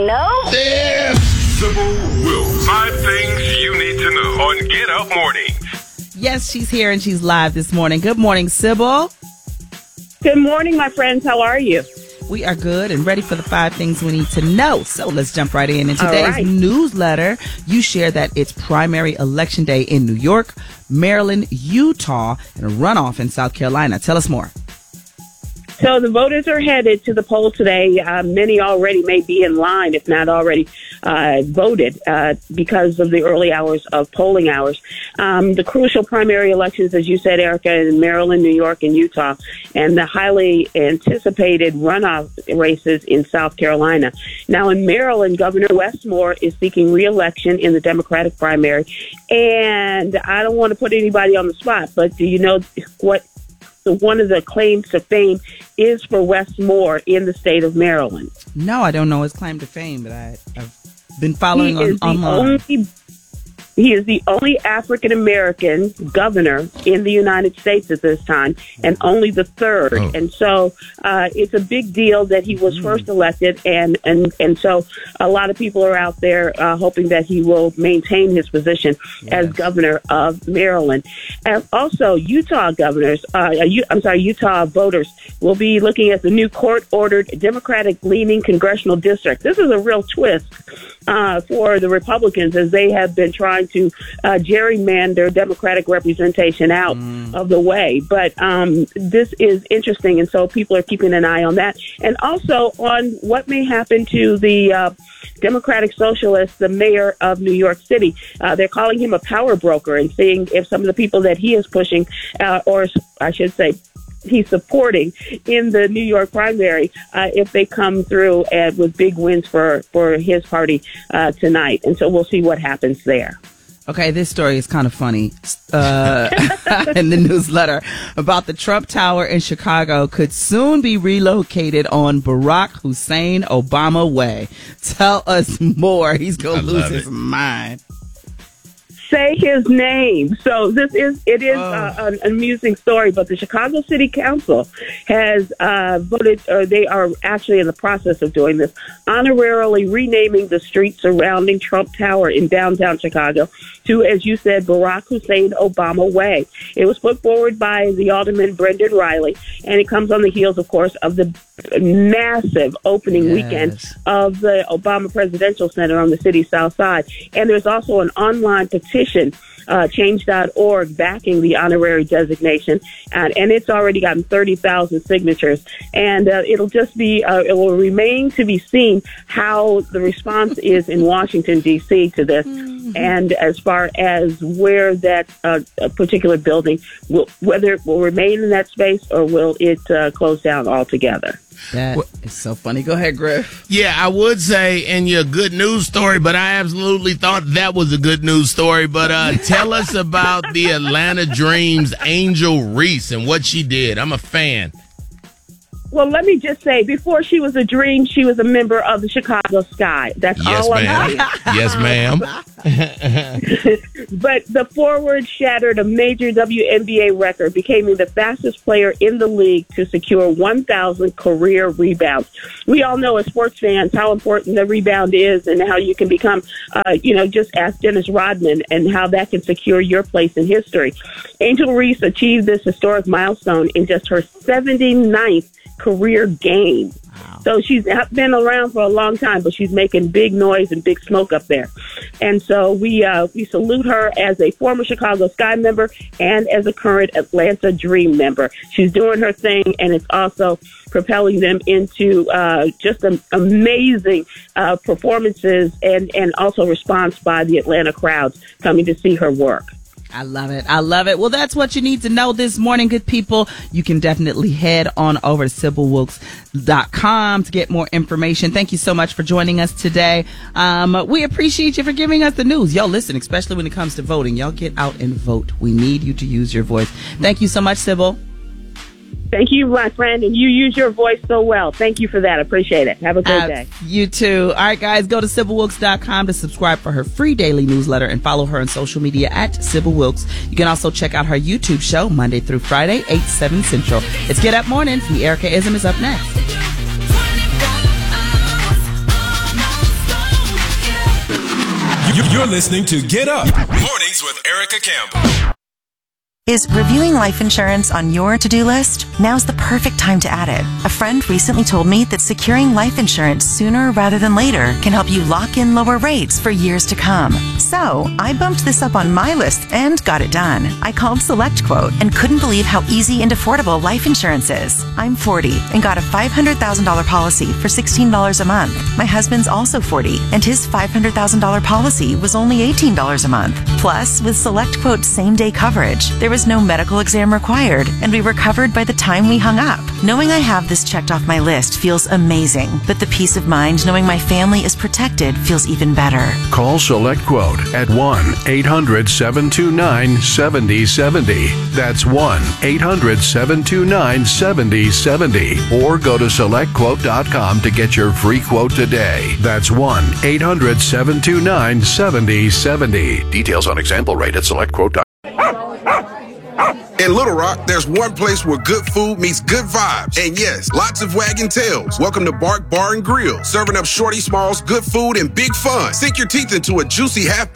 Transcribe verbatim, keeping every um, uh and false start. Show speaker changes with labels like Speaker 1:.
Speaker 1: know?
Speaker 2: Yeah.
Speaker 3: Sybil Wilkes. Five things you need to know on Get Up Mornings.
Speaker 4: Yes, she's here and she's live this morning. Good morning, Sybil.
Speaker 5: Good morning, my friends. How are you?
Speaker 4: We are good and ready for the five things we need to know. So let's jump right in. In today's
Speaker 5: right.
Speaker 4: newsletter, you share that it's primary election day in New York, Maryland, Utah, and a runoff in South Carolina. Tell us more.
Speaker 5: So the voters are headed to the polls today. Uh, many already may be in line, if not already uh, voted, uh, because of the early hours of polling hours. Um, the crucial primary elections, as you said, Erica, in Maryland, New York, and Utah, and the highly anticipated runoff races in South Carolina. Now, in Maryland, Governor Westmore is seeking re-election in the Democratic primary. And I don't want to put anybody on the spot, but do you know what? So one of the claims to fame is for Westmore in the state of Maryland.
Speaker 4: No, I don't know his claim to fame, but I, I've been following
Speaker 5: he
Speaker 4: on,
Speaker 5: is the
Speaker 4: online.
Speaker 5: Only, he is the only African-American governor in the United States at this time, and only the third. Oh. And so uh, it's a big deal that he was mm. first elected, and, and, and so a lot of people are out there uh, hoping that he will maintain his position yes. as governor of Maryland. And also, Utah governors, uh, I'm sorry, Utah voters will be looking at the new court-ordered Democratic-leaning congressional district. This is a real twist uh, for the Republicans, as they have been trying to uh, gerrymander Democratic representation out mm. of the way. But um, this is interesting, and so people are keeping an eye on that. And also on what may happen to the uh, Democratic Socialist, the mayor of New York City. Uh, they're calling him a power broker and seeing if some of the people that he is pushing, uh, or I should say, he's supporting in the New York primary, uh, if they come through and with big wins for, for his party uh, tonight. And so we'll see what happens there.
Speaker 4: Okay, this story is kind of funny uh, in the newsletter about the Trump Tower in Chicago could soon be relocated on Barack Hussein Obama Way. Tell us more. He's going to lose his mind.
Speaker 5: Say his name. So this is, it is oh. uh, an amusing story, but the Chicago City Council has uh, voted, or they are actually in the process of doing this, honorarily renaming the street surrounding Trump Tower in downtown Chicago to, as you said, Barack Hussein Obama Way. It was put forward by the Alderman Brendan Riley, and it comes on the heels, of course, of the massive opening yes. weekend of the Obama Presidential Center on the city's south side. And there's also an online petition, uh, change dot org, backing the honorary designation, and, and it's already gotten thirty thousand signatures. And uh, it'll just be, uh, it will remain to be seen how the response is in Washington, D C to this. Mm-hmm. And as far as where that uh, particular building, will, whether it will remain in that space or will it uh, close down altogether.
Speaker 4: That is so funny. Go ahead, Griff.
Speaker 2: Yeah, I would say in your good news story, but I absolutely thought that was a good news story. But uh, tell us about the Atlanta Dreams Angel Reese and what she did. I'm a fan.
Speaker 5: Well, let me just say, before she was a dream, she was a member of the Chicago Sky. That's
Speaker 2: yes,
Speaker 5: all I'm
Speaker 2: ma'am.
Speaker 5: saying.
Speaker 2: Yes, ma'am.
Speaker 5: But the forward shattered a major W N B A record, becoming the fastest player in the league to secure one thousand career rebounds. We all know as sports fans how important the rebound is and how you can become, uh, you know, just ask Dennis Rodman and how that can secure your place in history. Angel Reese achieved this historic milestone in just her seventy-ninth career game. Wow. So she's been around for a long time, but she's making big noise and big smoke up there. And so we uh, we salute her as a former Chicago Sky member and as a current Atlanta Dream member. She's doing her thing, and it's also propelling them into uh, just an amazing uh, performances and, and also response by the Atlanta crowds coming to see her work.
Speaker 4: I love it. I love it. Well, that's what you need to know this morning, good people. You can definitely head on over to Sybil Wilkes dot com to get more information. Thank you so much for joining us today. Um, we appreciate you for giving us the news. Y'all listen, especially when it comes to voting. Y'all get out and vote. We need you to use your voice. Thank you so much, Sybil.
Speaker 5: Thank you, my friend, and you use your voice so well. Thank you for that. I appreciate it. Have a great uh, day.
Speaker 4: You too. All right, guys, go to Sybil Wilkes dot com to subscribe for her free daily newsletter and follow her on social media at Sybil Wilkes. You can also check out her YouTube show Monday through Friday, eight, seven Central. It's Get Up Mornings. The Erica Ism is up next.
Speaker 1: You're listening to Get Up Mornings with Erica Campbell.
Speaker 6: Is reviewing life insurance on your to-do list? Now's the perfect time to add it. A friend recently told me that securing life insurance sooner rather than later can help you lock in lower rates for years to come. So, I bumped this up on my list and got it done. I called SelectQuote and couldn't believe how easy and affordable life insurance is. I'm forty and got a five hundred thousand dollars policy for sixteen dollars a month. My husband's also forty and his five hundred thousand dollars policy was only eighteen dollars a month. Plus, with SelectQuote's same-day coverage, there was no medical exam required, and we were covered by the time we hung up. Knowing I have this checked off my list feels amazing, but the peace of mind knowing my family is protected feels even better.
Speaker 7: Call SelectQuote at one eight hundred seven two nine seven zero seven zero. That's one eight hundred seven two nine seven zero seven zero. Or go to select quote dot com to get your free quote today. That's one eight hundred seven two nine seven zero seven zero. Details on example rate at select quote dot com.
Speaker 8: In Little Rock, there's one place where good food meets good vibes. And yes, lots of wagging tails. Welcome to Bark Bar and Grill, serving up shorty smalls, good food, and big fun. Sink your teeth into a juicy half